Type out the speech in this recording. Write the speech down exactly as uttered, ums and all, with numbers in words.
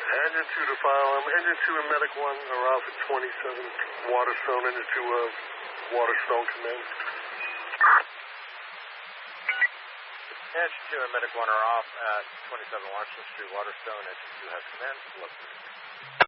Engine two to file. Um, engine two and medic one are off at twenty-seven Waterstone. Engine two of Waterstone command. Engine two and medic one are off at twenty-seven Washington Street, Waterstone. Engine two has command.